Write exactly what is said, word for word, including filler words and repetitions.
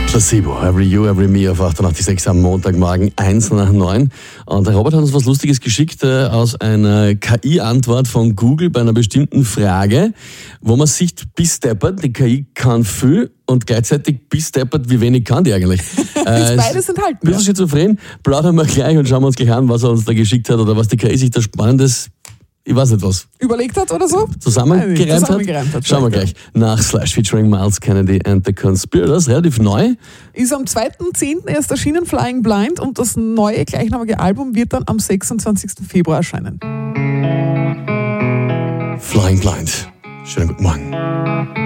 Placebo, Every You, Every Me auf achtundachtzig Komma sechs am Montagmorgen, eins nach neun. Und der Robert hat uns was Lustiges geschickt äh, aus einer K I-Antwort von Google bei einer bestimmten Frage, wo man sieht, bis deppert, die K I kann viel und gleichzeitig bis deppert, wie wenig kann die eigentlich. Äh, beides enthalten. Ein bisschen schizophren, plaudern wir gleich und schauen wir uns gleich an, was er uns da geschickt hat oder was die K I sich da Spannendes, ich weiß nicht was, überlegt hat oder so? Zusammengereimt, Nein, zusammengereimt hat. hat. Schauen wir gleich. Nach Slash featuring Miles Kennedy and the Conspirators, relativ neu. Ist am zweiten zehnten erst erschienen, Flying Blind, und das neue gleichnamige Album wird dann am sechsundzwanzigsten Februar erscheinen. Flying Blind. Schönen guten Morgen.